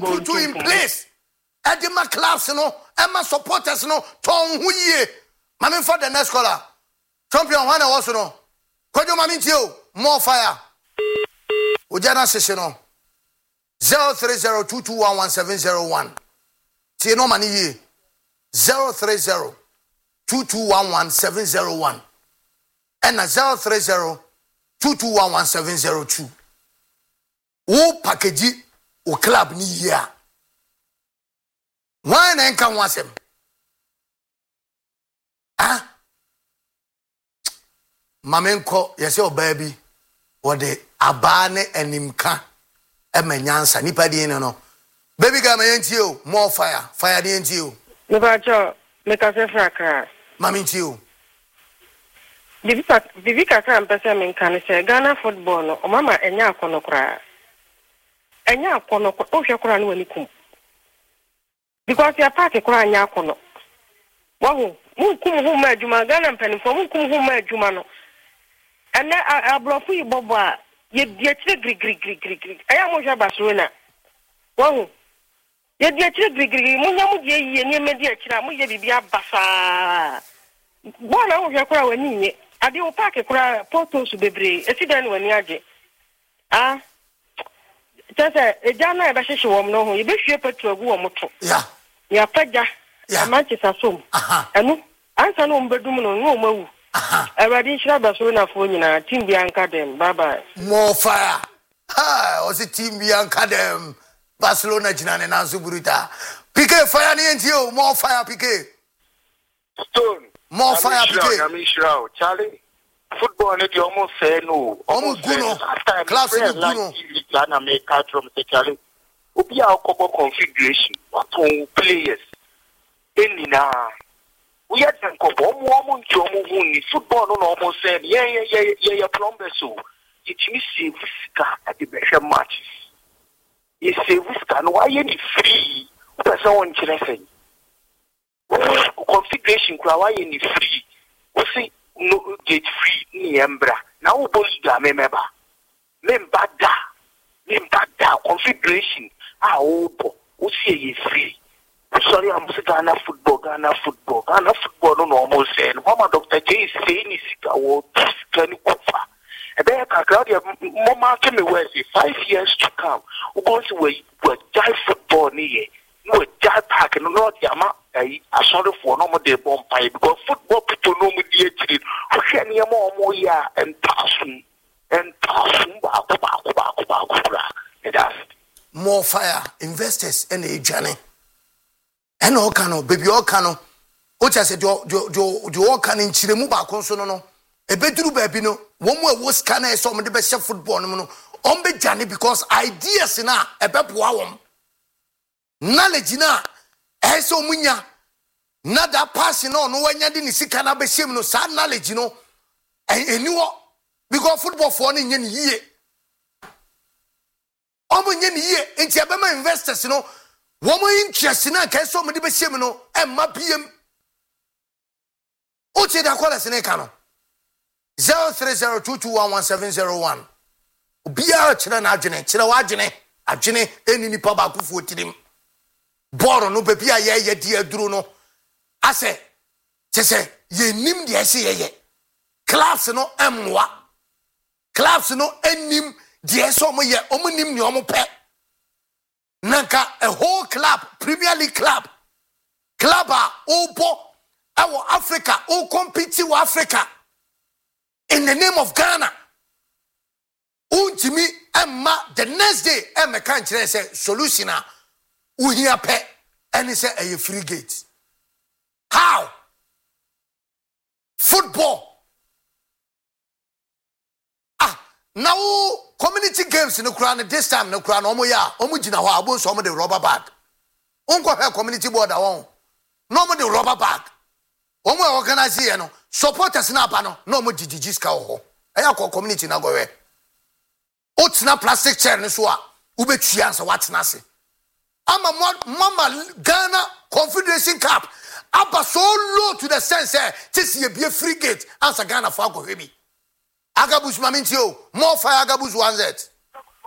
put you in place. Edema clubs no, Emma supporters no, Tom Huye. Mammy for the next caller. Champion one also no. Kojo Mammy more fire. Ujana session no. 03022111701. See no money ye. 03022111701. And 03022111702. O package o club ni here. One and can was him. Ah, Mamenko, yes, your baby, or the Abane and Nimka, and Menyansa, Nipadi, no. Baby got me into you, more fire the into you. Never make us a fracker. Mammy to you. Vivica can't can say Ghana football, or Mamma and Yakono cry. And Yakono, Oshakuran when you come. Because your party crying Yakono. Wow, who come home, Juma, Ghana penny for who come home, Jumano. And then I brought you, Boba, yet Greek. I am Mosha Basuna. Wow, yet Greek, Munamu, ye, and your media, Muya Bassa. One hour your crowd when you I do pack a cry, Portos to be brave, a sedan when Yaji. Ah, just a Jana Bashish woman, no, you be shepherd to a woman. Yeah. Ya paja ya Manchester som anu ansa no mbedum no no mawu awadi shiraba so na fo nyina team Bianca dem bye bye more fire ha was it team Bianca dem Barcelona jinane na Zuburuta PK fire ni enti more fire PK Stone more fire PK Amishra Charlie football no dey almost say no almost guno class no guno Ghana make out from the Charlie Obi a couple configuration what on players enina we had them couple omo ni football no almost say yeah plumber so it means save ska at the best matches you save ska no why any free person on chile configuration kwa why any free we say no get free ni embra na wo boliga member da configuration we see you free. Sorry, I'm saying Ghana football no almost saying. Mama Dr. J is saying is can kufa. Claudia Mama came away 5 years to come. We going to we die football near. No die park and not yama I sorry for no more de bomb pipe because football people know me the actually. Who can you more ya and passing more fire investors and a journey and all cano baby all cano which I said do all can in Chiremu Baconso no a bedroom baby no one more was can I saw me the best football no on the journey because ideas in a bepwam knowledge na so munya not that passing on when you didn't see can I be shame no sad knowledge you know and you because football for any year omunye ye enti abema investors no womo interest na kai so mede be hyem no emma pm uche da call us ka no 0302211701 obia kire na kire wa adwene eni nipa ba kufu otirim boro no baby ye di aduro no ase chese ye nim de ase ye class no emwa class no enim de so mo ye omunim ni omo pe nanka a whole club Premier League club opo our Africa o compete with Africa in the name of Ghana untimi emma the next day emma kan kire say solution a uhia pe and say a free gate how football now community games in the crown this time no crown omo gina ho abo so omo the rubber bag unko he community board awon no omo the rubber bag omo organize here no supporters na apa no omo gigigi ska ho eya ko community na gowe otina plastic chair ni so a ubetua ansa watena se ama mama Ghana Confederation Cup aba so low to the sense this ye be a free gate ansa Ghana for go hebi Agabus Mamintio, more fire Agabus 1Z.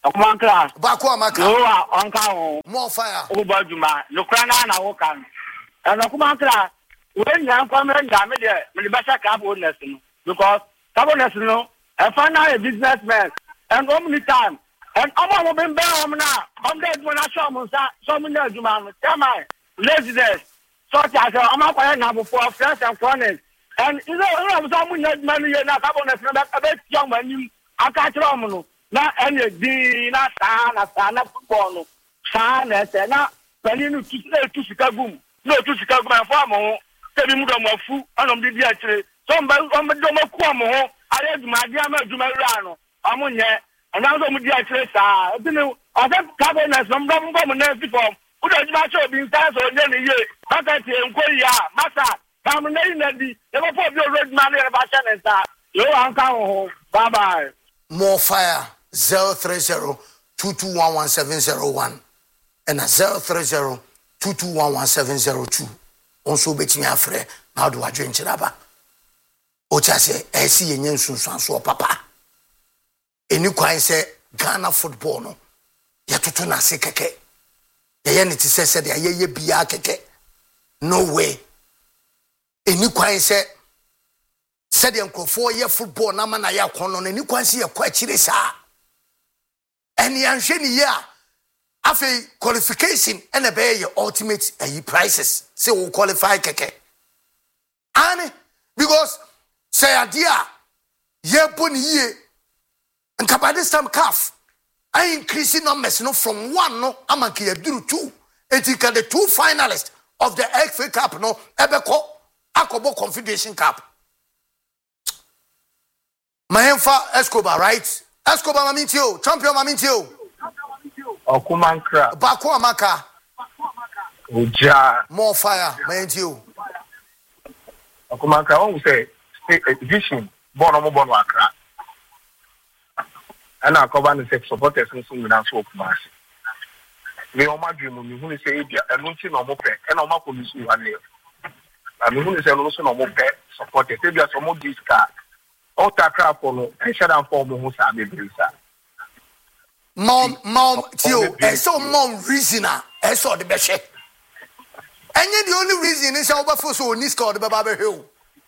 Okuman class. Baako amaka. No onka ho. More fire. Ubaduma. Nokra na wo kan. And Okuman class. When you come and damage the better carboness, because carboness, a final businessman, and only time, and I'm going to be now. I'm dead when I saw some Juman, tell my laziness, such as I'm not going to have for friends and foreigners. And you know, someone that money and carboness, a bit young when you are catch Romulo, not any dinner, sana, football, sana, and not when you to Chicago, no to Chicago, my farmer. Tell me more food, and I'm the actually. Somebody, I'm a dome of Cuomo. I had my dear Jumarano. I'm on here, and I'm going to be actually. I don't know. I have cabinets from Government before. Who does not show being tired or nearly year? Master, Master, I'm the never put your red money about Shannon. You are home. Bye bye. More fire 030 2211701 and 030 2211702. Also betting afre now do I drink chiraba. Ocha say I see a name soon so papa. Enu kwan say Ghana football no. Ya tutu na se keke. Ya niti se de ye bia keke. No way. Enu kwan say said the nkrofo ye football na mana ya kono no enu kwan say ye kwa chire sa. Eni anhwe ni ye a afi qualification and obey your ultimate prices. Say we qualify keke. And because say idea ye pon ye and by this time calf I increasing numbers no from 1 no amanki yaduru 2. It is the 2 finalists of the FA Cup no ebeko akobo Confederation Cup. Mahemfa Escobar, right? Escobar mamintio, champion mamintio. Okuman class. Baako amaka. Uja. More fire, mamintio. Okuman class. One say vision. Bono Accra. And I cover the sex supporters and some without so much. Me on my dream, who say, and don't see no more pet, and I'm not going to see one year. And who say, also no more pet supporters. Maybe I some more this car. All that crap for no, I shut down for who say, Mom, Tio, and so mom reasoner, and so the best. And yet the only reason is our for so Niska the Baba Hill.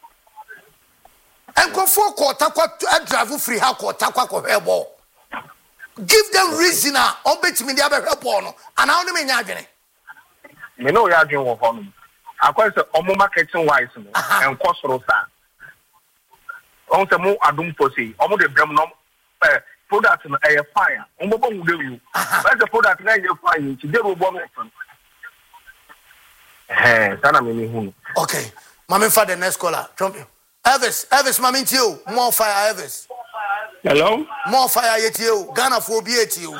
And go for quarter, a driver free how quarter, ball. Give them reasoner, or bet me the other help on, and how do you mean? You know, you are doing for me. I call it a marketing wise and cost rosa. On the more Adum Posse, almost the Bremnom product in a fire. Almost will do you. That's the product in a fire, they will bomb it. Okay, Mammy for the next caller. Trumpet. Elvis, Mammy Tio, more fire, Elvis. Hello? More fire at you, Ghana for be at you.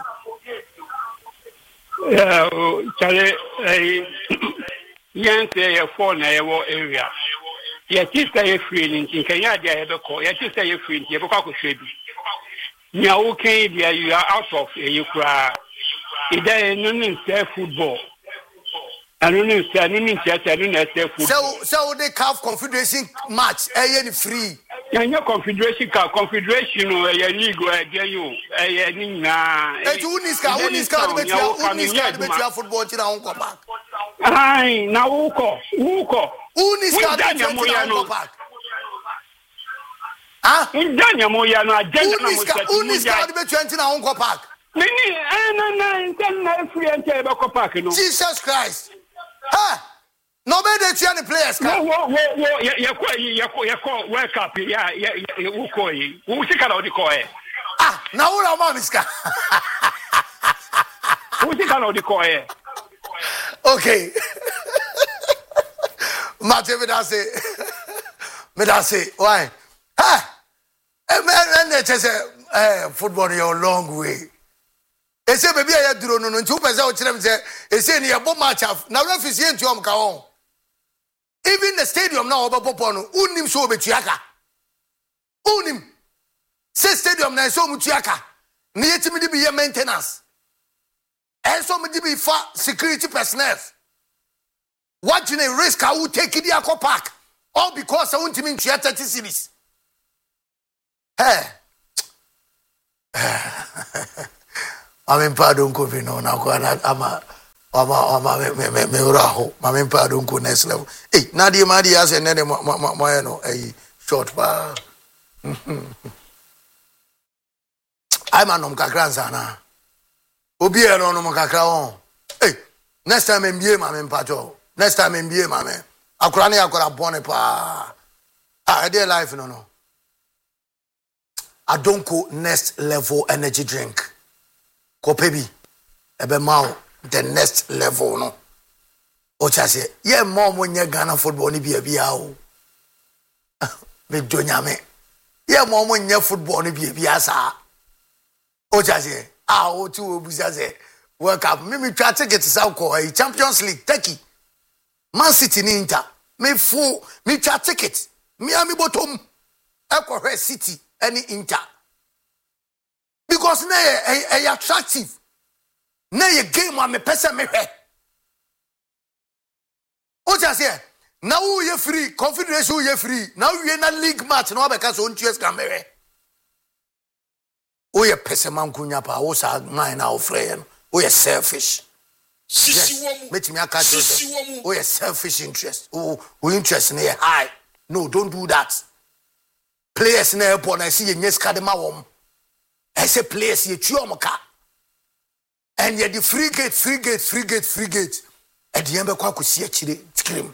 Charlie, young say a phone area. Yet, you say a free in Kenya, the call. Yet, you say a free, you have a should be. Now, okay, you are out of you cry. It ain't no football. I don't know, I don't know. So they have confederation match, any free. Your confederation, your league, you, football in our own park. Aye, now Uko. Uniska Moyano park. Ah, in Daniel Moyano, Uniska the 20 in our own park. Many, and free and table park. Jesus Christ. Ha! Nobody any players. No, you call work up. Yeah, who call you? Who sick out the call? Ah, now our mom is car. Who sick out the call? Okay. Matthew, me that say, why? Ha! And they just say, football is a long way. They say, baby, I do no 2% say, they say, near bomb match. Now, referee see into Kaon. Even the stadium now, Bapono, Unim so Betiaka. Unim. Say stadium now, so Mutiaka. Near to me to be a maintenance. And so many be far security personnel. Watching a risk, I will take it the park. All because I want to mean 30 cities. Hey. Mame pa don't go no na ko na ama me uraho. Mame pa don't go next level. Hey, na di ma di ase ne mo no short pa. I man nom kakra nzana. Obi e no nom kakra on. Hey, next time mbie mame mpacho. Next time mbie mame. Akura ne akura bone pa. I dey life no. Adonko next level energy drink. Kopebi. Ebe mao the next level no. Ocha say, ye mom when ye Ghana football ni bia o. Me donyame. Ye mom when ye football ni bia sa. Ocha say, o tu obuza say, World Cup. Me try ticket to South Korea, Champions League, Turkey. Man City ni Inter. Me try ticket. Me ami bottom. Ekwa City any Inter. Because na attractive. Na ye game a me pese me hwe. Ocha say, now you free, confederation you free. Now you na league match no abeka so ntues kan me hwe. O ye pese man kunya pa o sa man na ofre no. O ye selfish. Yes. Make me catch you. O ye selfish interest. O interest na ye high. No, don't do that. Players na airport na see ye nyeska de ma wom. I say players ye tue omoka. And ye the free gate. At the end be kwa kusi akire tikrim.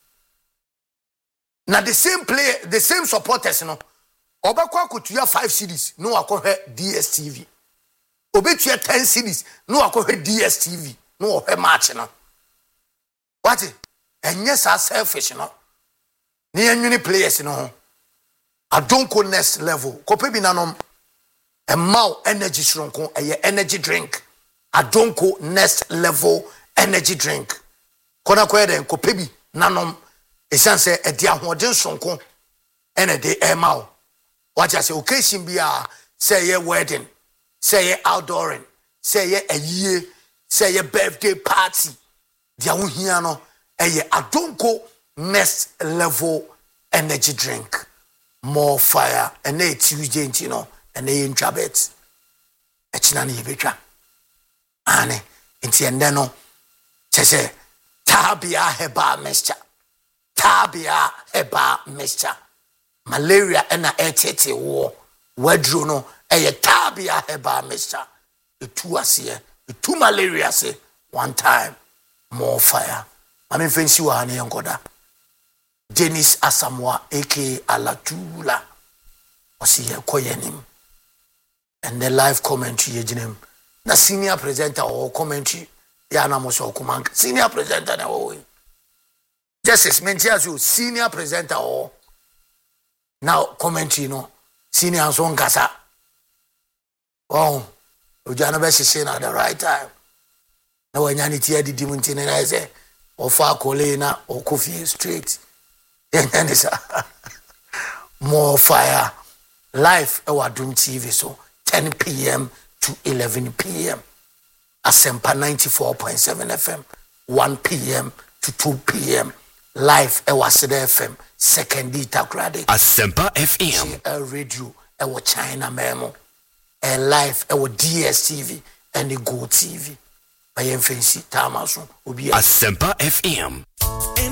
Na the same player, the same supporters no. Obakwa kutua 5 series no akohwe DStv. Obetua 10 series no akohwe DStv no ohwe match no. What? Enye sa selfish no. Ni enwini players no. Adonko next level. Kope bi nanom emau energy shronko eye energy drink. Adonko next level energy drink. Kona kwede kope bi nanom esanse edi ahoden shronko ene de emau. What I say occasion be say ye wedding, say ye outdooring, say ye a year, say ye birthday party. Dia wo hia no eye Adonko next level energy drink. More fire and a Tuesday, you know, and they in Jabet. A chinani betra. Ane, inti endeno, chese, tabia heba mescha. Tabia heba mescha. Malaria and a etete war. Wedruno, a tabia heba mescha. The two asiye, the two malaria say, one time, more fire. I mean, fancy wa ane yankoda. Dennis Asamoah, aka Alatula, was here koyenim. And the live commentary, yejinim. The senior presenter or commentary, yana moso kumank. Senior presenter na owe. Justice mentions you senior presenter or now commentary no senior son kasa. Oh, ujana besi saying at the right time. Now when you need the dimunti na say, or far kolena or coffee straight. More fire. Live our Doom TV so 10 p.m. to 11 p.m. Asempa 94.7 FM 1 p.m. to 2 p.m. Live our Seda FM second Takrade Asempa FM radio our China Memo and live our DSTV and the Go TV. I am fancy Tamason will be Asempa FM.